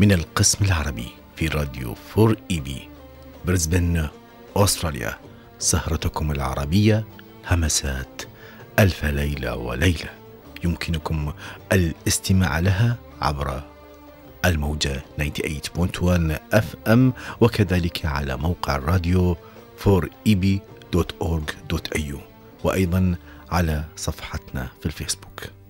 من القسم العربي في راديو 4 إيبي بريسبن أستراليا. سهرتكم العربية همسات ألف ليلة وليلة، يمكنكم الاستماع لها عبر الموجة 98.1 FM وكذلك على موقع الراديو 4eb.org.au وأيضا على صفحتنا في الفيسبوك.